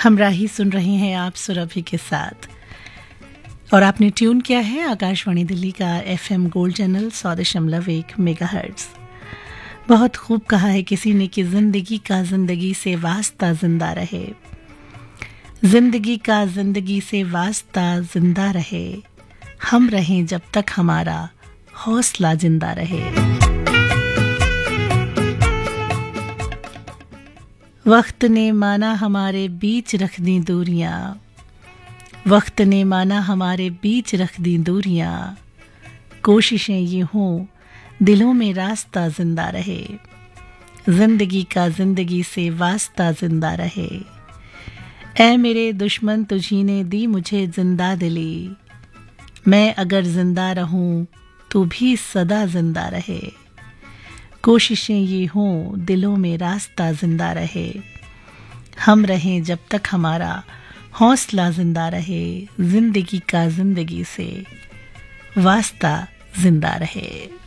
हमराही सुन रहे हैं आप सुरभि के साथ और आपने ट्यून किया है आकाशवाणी दिल्ली का FM गोल्ड चैनल 100.1 मेगाहर्ट्ज। बहुत खूब कहा है किसी ने कि जिंदगी का जिंदगी से वास्ता जिंदा रहे, जिंदगी का जिंदगी से वास्ता जिंदा रहे, हम रहें जब तक हमारा हौसला जिंदा रहे। वक्त ने माना हमारे बीच रख दी दूरियां, वक्त ने माना हमारे बीच रख दी दूरियां, कोशिशें ये हों दिलों में रास्ता जिंदा रहे, जिंदगी का जिंदगी से वास्ता जिंदा रहे। ऐ मेरे दुश्मन तुझी ने दी मुझे जिंदा दिली, मैं अगर जिंदा रहूं तू भी सदा जिंदा रहे, कोशिशें ये हों दिलों में रास्ता जिंदा रहे, हम रहें जब तक हमारा हौसला जिंदा रहे, जिंदगी का जिंदगी से वास्ता जिंदा रहे।